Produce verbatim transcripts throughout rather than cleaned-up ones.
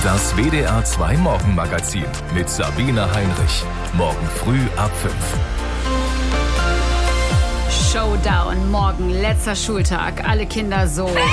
Das W D R zwei Morgenmagazin mit Sabine Heinrich. Morgen früh ab fünf. Showdown, morgen, letzter Schultag. Alle Kinder so. Und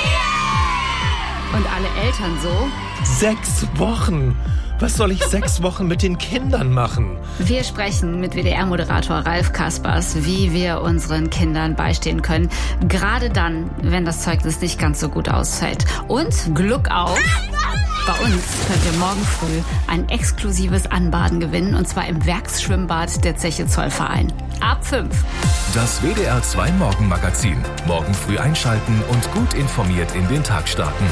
alle Eltern so. Sechs Wochen! Was soll ich sechs Wochen mit den Kindern machen? Wir sprechen mit W D R-Moderator Ralf Kaspers, wie wir unseren Kindern beistehen können. Gerade dann, wenn das Zeugnis nicht ganz so gut ausfällt. Und Glück auf! Bei uns könnt ihr morgen früh ein exklusives Anbaden gewinnen. Und zwar im Werksschwimmbad der Zeche Zollverein. Ab fünf. Das W D R zwei Morgenmagazin. Morgen früh einschalten und gut informiert in den Tag starten.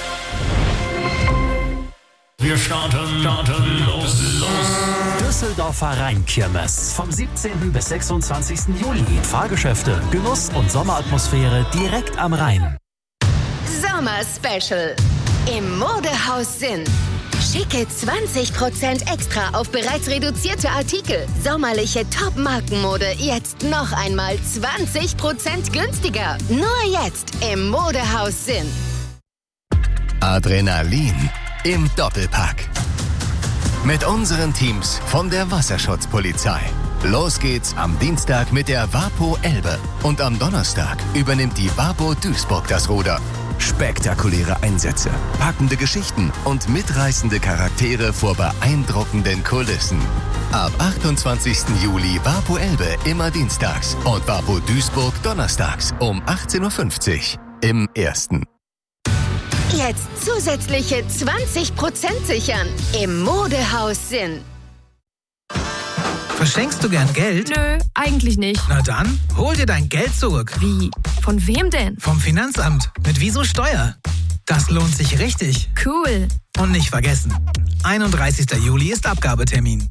Wir starten, starten, los, los. Düsseldorfer Rheinkirmes. Vom siebzehnten bis sechsundzwanzigsten Juli. Fahrgeschäfte, Genuss und Sommeratmosphäre direkt am Rhein. Sommer-Special. Im Modehaus Sinn. Schicke zwanzig Prozent extra auf bereits reduzierte Artikel. Sommerliche Top-Markenmode jetzt noch einmal zwanzig Prozent günstiger. Nur jetzt im Modehaus Sinn. Adrenalin im Doppelpack. Mit unseren Teams von der Wasserschutzpolizei. Los geht's am Dienstag mit der Wapo Elbe. Und am Donnerstag übernimmt die Wapo Duisburg das Ruder. Spektakuläre Einsätze, packende Geschichten und mitreißende Charaktere vor beeindruckenden Kulissen. Ab achtundzwanzigsten Juli Wapo Elbe immer dienstags und Wapo Duisburg donnerstags um achtzehn Uhr fünfzig im Ersten. Jetzt zusätzliche zwanzig Prozent sichern im Modehaus Sinn. Verschenkst du gern Geld? Nö, eigentlich nicht. Na dann, hol dir dein Geld zurück. Wie? Von wem denn? Vom Finanzamt. Mit Wieso Steuer. Das lohnt sich richtig. Cool. Und nicht vergessen, einunddreißigsten Juli ist Abgabetermin.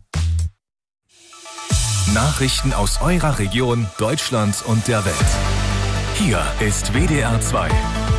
Nachrichten aus eurer Region, Deutschland und der Welt. Hier ist W D R zwei.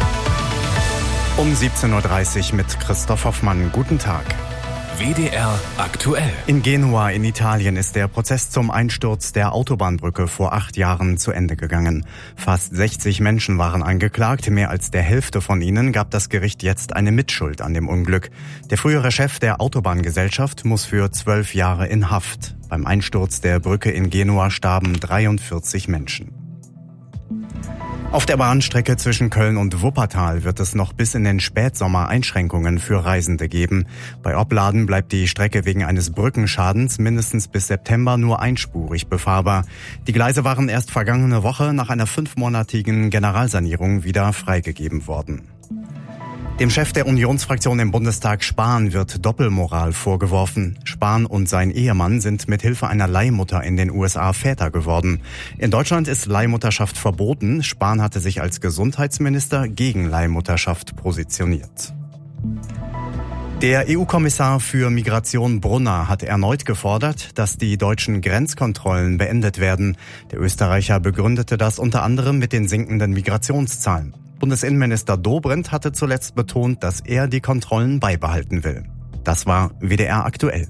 Um siebzehn Uhr dreißig mit Christoph Hoffmann. Guten Tag. W D R aktuell. In Genua in Italien ist der Prozess zum Einsturz der Autobahnbrücke vor acht Jahren zu Ende gegangen. Fast sechzig Menschen waren angeklagt. Mehr als der Hälfte von ihnen gab das Gericht jetzt eine Mitschuld an dem Unglück. Der frühere Chef der Autobahngesellschaft muss für zwölf Jahre in Haft. Beim Einsturz der Brücke in Genua starben dreiundvierzig Menschen. Auf der Bahnstrecke zwischen Köln und Wuppertal wird es noch bis in den Spätsommer Einschränkungen für Reisende geben. Bei Opladen bleibt die Strecke wegen eines Brückenschadens mindestens bis September nur einspurig befahrbar. Die Gleise waren erst vergangene Woche nach einer fünfmonatigen Generalsanierung wieder freigegeben worden. Dem Chef der Unionsfraktion im Bundestag Spahn wird Doppelmoral vorgeworfen. Spahn und sein Ehemann sind mit Hilfe einer Leihmutter in den U S A Väter geworden. In Deutschland ist Leihmutterschaft verboten. Spahn hatte sich als Gesundheitsminister gegen Leihmutterschaft positioniert. Der E U-Kommissar für Migration Brunner hat erneut gefordert, dass die deutschen Grenzkontrollen beendet werden. Der Österreicher begründete das unter anderem mit den sinkenden Migrationszahlen. Bundesinnenminister Dobrindt hatte zuletzt betont, dass er die Kontrollen beibehalten will. Das war W D R aktuell.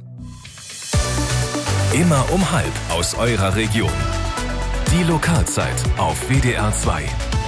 Immer um halb aus eurer Region. Die Lokalzeit auf W D R zwei.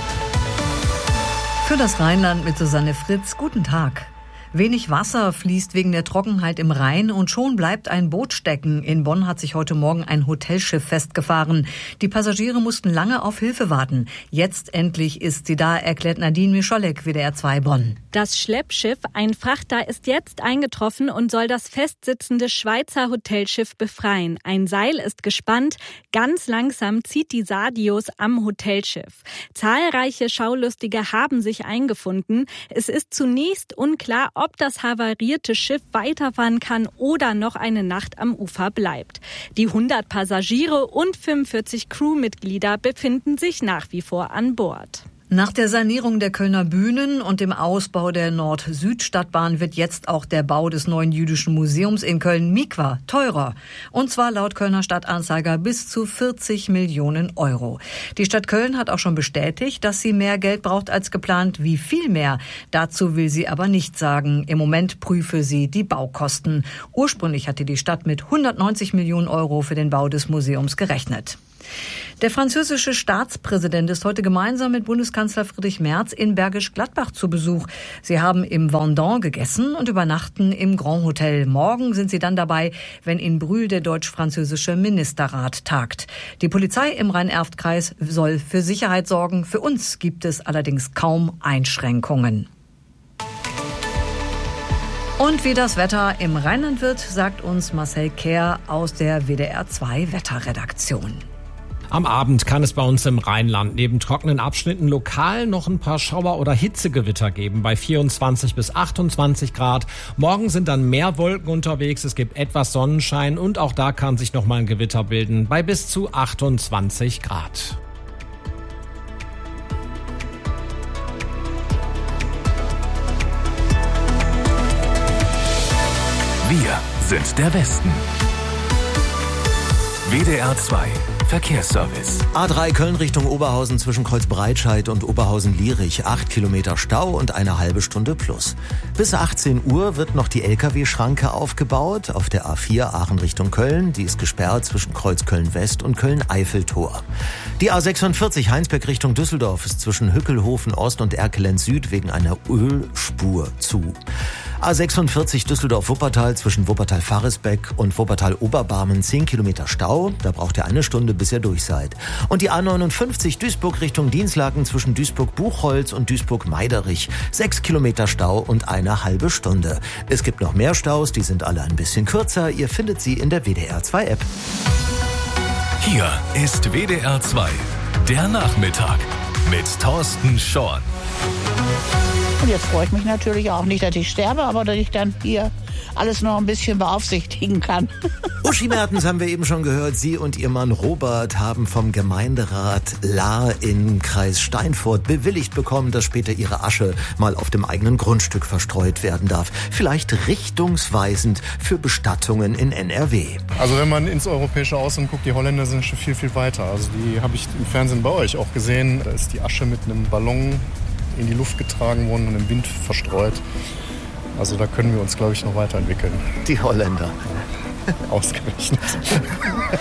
Für das Rheinland mit Susanne Fritz, guten Tag. Wenig Wasser fließt wegen der Trockenheit im Rhein und schon bleibt ein Boot stecken. In Bonn hat sich heute Morgen ein Hotelschiff festgefahren. Die Passagiere mussten lange auf Hilfe warten. Jetzt endlich ist sie da, erklärt Nadine Mischolek, W D R zwei Bonn. Das Schleppschiff, ein Frachter, ist jetzt eingetroffen und soll das festsitzende Schweizer Hotelschiff befreien. Ein Seil ist gespannt. Ganz langsam zieht die Sadius am Hotelschiff. Zahlreiche Schaulustige haben sich eingefunden. Es ist zunächst unklar, ob das havarierte Schiff weiterfahren kann oder noch eine Nacht am Ufer bleibt. Die hundert Passagiere und fünfundvierzig Crewmitglieder befinden sich nach wie vor an Bord. Nach der Sanierung der Kölner Bühnen und dem Ausbau der Nord-Süd-Stadtbahn wird jetzt auch der Bau des neuen jüdischen Museums in Köln-Mikwa teurer. Und zwar laut Kölner Stadtanzeiger bis zu vierzig Millionen Euro. Die Stadt Köln hat auch schon bestätigt, dass sie mehr Geld braucht als geplant. Wie viel mehr? Dazu will sie aber nicht sagen. Im Moment prüfe sie die Baukosten. Ursprünglich hatte die Stadt mit hundertneunzig Millionen Euro für den Bau des Museums gerechnet. Der französische Staatspräsident ist heute gemeinsam mit Bundeskanzler Friedrich Merz in Bergisch Gladbach zu Besuch. Sie haben im Vendôme gegessen und übernachten im Grand Hotel. Morgen sind sie dann dabei, wenn in Brühl der deutsch-französische Ministerrat tagt. Die Polizei im Rhein-Erft-Kreis soll für Sicherheit sorgen. Für uns gibt es allerdings kaum Einschränkungen. Und wie das Wetter im Rheinland wird, sagt uns Marcel Kehr aus der W D R zwei Wetterredaktion. Am Abend kann es bei uns im Rheinland neben trockenen Abschnitten lokal noch ein paar Schauer- oder Hitzegewitter geben bei vierundzwanzig bis achtundzwanzig Grad. Morgen sind dann mehr Wolken unterwegs, es gibt etwas Sonnenschein und auch da kann sich noch mal ein Gewitter bilden bei bis zu achtundzwanzig Grad. Wir sind der Westen. W D R zwei Verkehrsservice. A drei Köln Richtung Oberhausen zwischen Kreuzbreitscheid und Oberhausen-Lierich. Acht Kilometer Stau und eine halbe Stunde plus. Bis achtzehn Uhr wird noch die L K W-Schranke aufgebaut. Auf der A vier Aachen Richtung Köln. Die ist gesperrt zwischen Kreuz Köln-West und Köln-Eiffeltor. Die A sechsundvierzig Heinsberg Richtung Düsseldorf ist zwischen Hückelhofen Ost und Erkelenz Süd wegen einer Ölspur zu. A sechsundvierzig Düsseldorf-Wuppertal zwischen Wuppertal-Faresbeck und Wuppertal-Oberbarmen zehn Kilometer Stau. Da braucht ihr eine Stunde, bis ihr durch seid. Und die A neunundfünfzig Duisburg Richtung Dienstlaken zwischen Duisburg-Buchholz und Duisburg-Meiderich. sechs Kilometer Stau und eine halbe Stunde. Es gibt noch mehr Staus, die sind alle ein bisschen kürzer. Ihr findet sie in der W D R zwei App. Hier ist W D R zwei, der Nachmittag mit Thorsten Schorn. Und jetzt freue ich mich natürlich auch nicht, dass ich sterbe, aber dass ich dann hier alles noch ein bisschen beaufsichtigen kann. Uschi Mertens haben wir eben schon gehört. Sie und ihr Mann Robert haben vom Gemeinderat Lahr im Kreis Steinfurt bewilligt bekommen, dass später ihre Asche mal auf dem eigenen Grundstück verstreut werden darf. Vielleicht richtungsweisend für Bestattungen in N R W. Also wenn man ins europäische Ausland guckt, die Holländer sind schon viel, viel weiter. Also die habe ich im Fernsehen bei euch auch gesehen. Da ist die Asche mit einem Ballon in die Luft getragen worden und im Wind verstreut. Also da können wir uns, glaube ich, noch weiterentwickeln. Die Holländer. Ausgerechnet.